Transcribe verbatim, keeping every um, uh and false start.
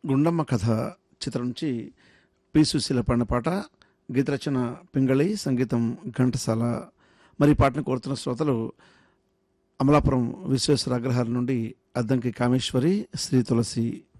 గుండమ్మ కథ చిత్రం నుంచి పి సుశీల పాడిన పాట. గీత రచన పింగళి, సంగీతం ఘంటసాల. మరి ఈ పాటను కోరుతున్న శ్రోతలు అమలాపురం విశ్వేశ్వర అగ్రహారం నుండి అద్దంకి కామేశ్వరి, శ్రీ తులసి.